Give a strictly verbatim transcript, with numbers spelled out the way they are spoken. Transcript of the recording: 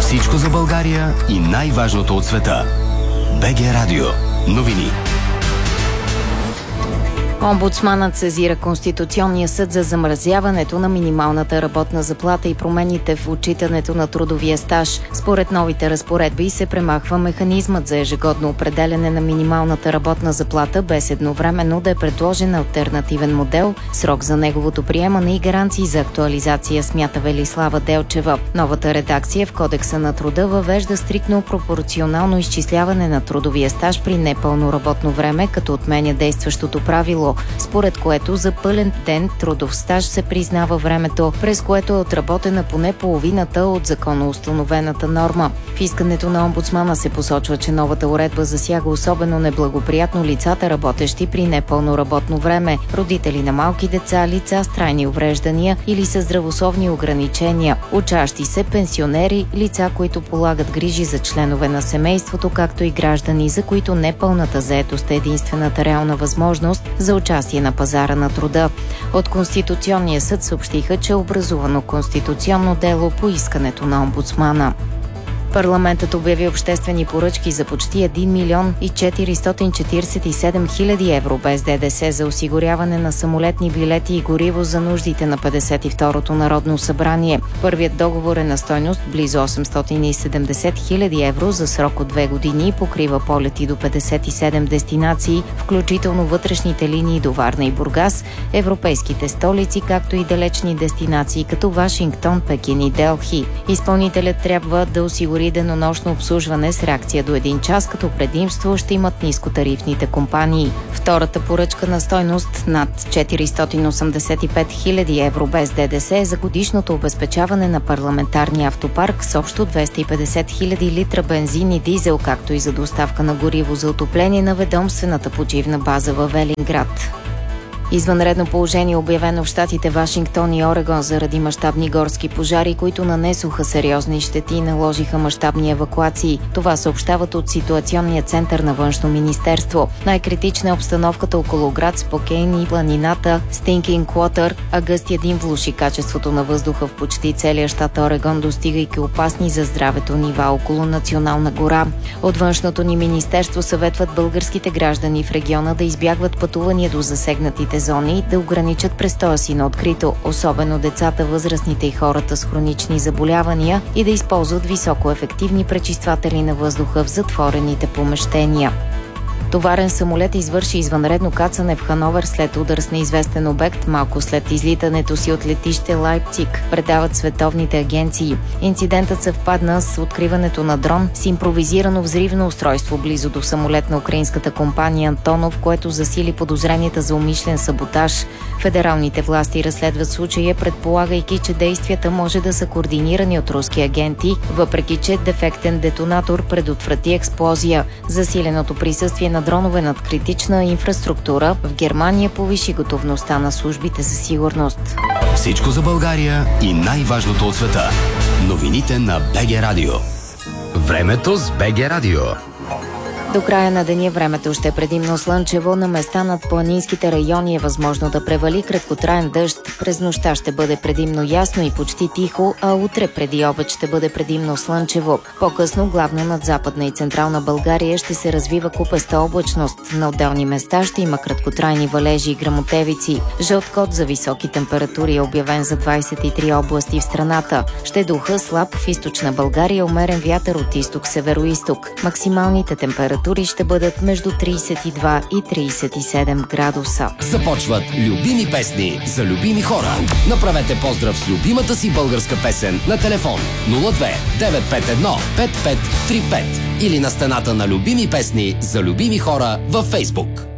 Всичко за България и най-важното от света. БГ Радио. Новини. Омбудсманът сезира Конституционния съд за замразяването на минималната работна заплата и промените в отчитането на трудовия стаж. Според новите разпоредби се премахва механизмът за ежегодно определяне на минималната работна заплата, без едновременно да е предложен алтернативен модел, срок за неговото приемане и гаранции за актуализация, смята Велислава Делчева. Новата редакция в Кодекса на труда въвежда стриктно пропорционално изчисляване на трудовия стаж при непълно работно време, като отменя действащото правило, според което за пълен ден трудов стаж се признава времето, през което е отработена поне половината от законоустановената норма. В искането на омбудсмана се посочва, че новата уредба засяга особено неблагоприятно лицата, работещи при непълно работно време, родители на малки деца, лица с трайни увреждания или с здравословни ограничения, учащи се, пенсионери, лица, които полагат грижи за членове на семейството, както и граждани, за които непълната заетост е единствената реална възможност за участие на пазара на труда. От Конституционния съд съобщиха, че е образувано конституционно дело по искането на омбудсмана. Парламентът обяви обществени поръчки за почти един милион и четиристотин четиридесет и седем хиляди евро без ДДС за осигуряване на самолетни билети и гориво за нуждите на петдесет и второто Народно събрание. Първият договор е на стойност близо осемстотин и седемдесет хиляди евро за срок от две години и покрива полети до петдесет и седем дестинации, включително вътрешните линии до Варна и Бургас, европейските столици, както и далечни дестинации като Вашингтон, Пекин и Делхи. Изпълнителят трябва да осигури денонощно обслужване с реакция до един час, като предимство ще имат нискотарифните компании. Втората поръчка на стойност над четиристотин осемдесет и пет хиляди евро без ДДС е за годишното обезпечаване на парламентарния автопарк с общо двеста и петдесет хиляди литра бензин и дизел, както и за доставка на гориво за отопление на ведомствената почивна база във Велинград. Извънредно положение обявено в щатите Вашингтон и Орегон заради мащабни горски пожари, които нанесоха сериозни щети и наложиха мащабни евакуации. Това съобщават от ситуационния център на Външно министерство. Най-критична е обстановката около град Спокейн и планината Стинкинг Уотър, а гъстия дим влоши качеството на въздуха в почти целия щат Орегон, достигайки опасни за здравето нива около Национална гора. От Външното ни министерство съветват българските граждани в региона да избягват пътувания до засегнатите зони, да ограничат престоя си на открито, особено децата, възрастните и хората с хронични заболявания, и да използват високоефективни пречистватели на въздуха в затворените помещения. Товарен самолет извърши извънредно кацане в Хановер след удар с неизвестен обект малко след излитането си от летище Лайпциг, предават световните агенции. Инцидентът съвпадна с откриването на дрон с импровизирано взривно устройство близо до самолет на украинската компания Антонов, което засили подозренията за умишлен саботаж. Федералните власти разследват случая, предполагайки, че действията може да са координирани от руски агенти, въпреки че дефектен детонатор предотврати експлозия. Засиленото присъствие на дронове над критична инфраструктура в Германия повиши готовността на службите за сигурност. Всичко за България и най-важното от света. Новините на БГ Радио. Времето с БГ Радио. До края на деня времето ще е предимно слънчево, на места над планинските райони е възможно да превали краткотраен дъжд. През нощта ще бъде предимно ясно и почти тихо, а утре преди обед ще бъде предимно слънчево. По-късно, главно над Западна и Централна България, ще се развива купеста облачност. На отделни места ще има краткотрайни валежи и гръмотевици. Жълт код за високи температури е обявен за двадесет и три области в страната. Ще духа слаб в източна България, умерен вятър от изток-североизток. Максималните температури ще бъдат между тридесет и два и тридесет и седем градуса. Започват любими песни за любими хора. Направете поздрав с любимата си българска песен на телефон нула две девет пет едно пет пет три пет или на стената на любими песни за любими хора във Фейсбук.